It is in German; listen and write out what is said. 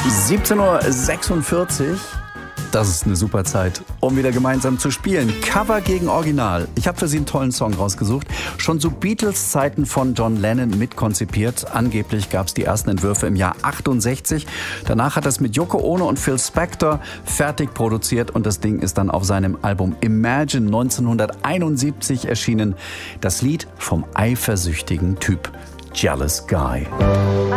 17:46 Uhr. Das ist eine super Zeit, um wieder gemeinsam zu spielen. Cover gegen Original. Ich habe für Sie einen tollen Song rausgesucht. Schon zu Beatles-Zeiten von John Lennon mitkonzipiert. Angeblich gab es die ersten Entwürfe im Jahr 68. Danach hat er es mit Yoko Ono und Phil Spector fertig produziert und das Ding ist dann auf seinem Album Imagine 1971 erschienen. Das Lied vom eifersüchtigen Typ. Jealous Guy.